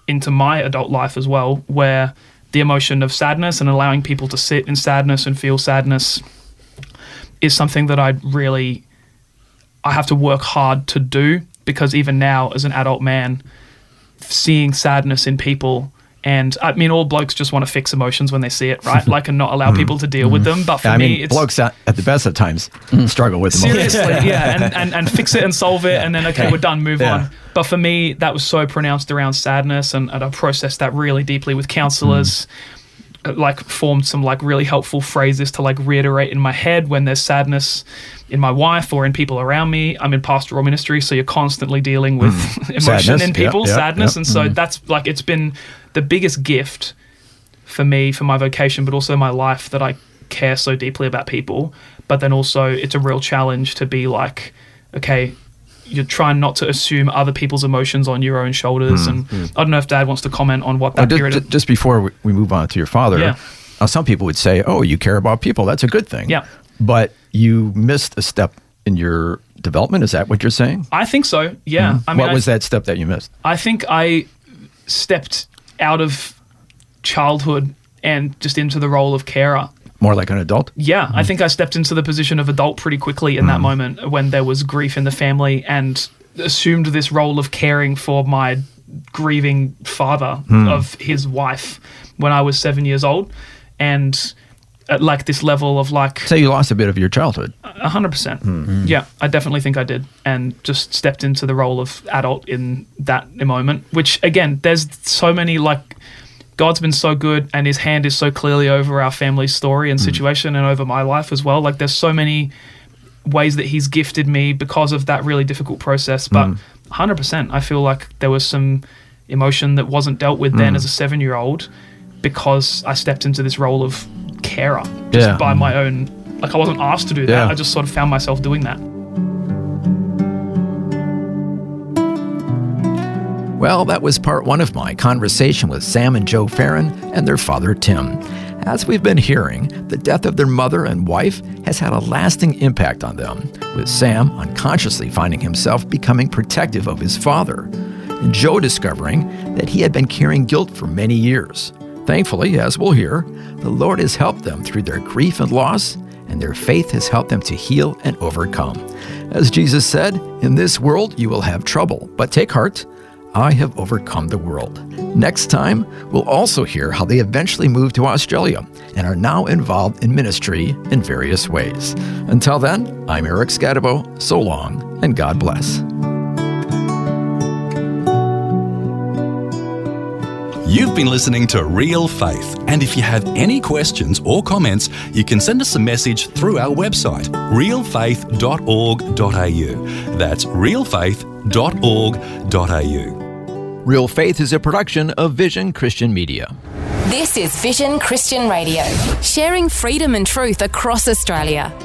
into my adult life as well, where the emotion of sadness and allowing people to sit in sadness and feel sadness is something that I have to work hard to do, because even now as an adult man, seeing sadness in people, and I mean, all blokes just want to fix emotions when they see it, right? Like, and not allow people to deal with them. But for me, it's blokes at the best of times struggle with emotions. Seriously, yeah, and fix it and solve it, and then we're done, move on. But for me, that was so pronounced around sadness, and I processed that really deeply with counselors. Like, formed some like really helpful phrases to like reiterate in my head when there's sadness in my wife or in people around me. I'm in pastoral ministry, so you're constantly dealing with emotion sadness. in people, sadness. Yep. And so that's like, it's been the biggest gift for me, for my vocation, but also my life, that I care so deeply about people. But then also it's a real challenge to be like, okay, you're trying not to assume other people's emotions on your own shoulders. And I don't know if Dad wants to comment on what that period... Just before we move on to your father, some people would say, oh, you care about people. That's a good thing. Yeah. But you missed a step in your development. Is that what you're saying? I think so, yeah. I mean, what was that step that you missed? I think I stepped out of childhood and just into the role of carer. More like an adult? Yeah, I think I stepped into the position of adult pretty quickly in that moment, when there was grief in the family, and assumed this role of caring for my grieving father of his wife when I was 7 years old. And at like this level of like... So you lost a bit of your childhood. 100%. Yeah, I definitely think I did. And just stepped into the role of adult in that moment, which again, there's so many like... God's been so good, and his hand is so clearly over our family's story and situation and over my life as well. Like, there's so many ways that he's gifted me because of that really difficult process. But 100%, I feel like there was some emotion that wasn't dealt with then as a 7-year-old, because I stepped into this role of carer just by my own... Like, I wasn't asked to do that. Yeah. I just sort of found myself doing that. Well, that was part one of my conversation with Sam and Joe Farron and their father, Tim. As we've been hearing, the death of their mother and wife has had a lasting impact on them, with Sam unconsciously finding himself becoming protective of his father, and Joe discovering that he had been carrying guilt for many years. Thankfully, as we'll hear, the Lord has helped them through their grief and loss, and their faith has helped them to heal and overcome. As Jesus said, "In this world you will have trouble, but take heart. I have overcome the world." Next time, we'll also hear how they eventually moved to Australia and are now involved in ministry in various ways. Until then, I'm Eric Scadabo. So long, and God bless. You've been listening to Real Faith, and if you have any questions or comments, you can send us a message through our website, realfaith.org.au. That's realfaith.org.au. Real Faith is a production of Vision Christian Media. This is Vision Christian Radio, sharing freedom and truth across Australia.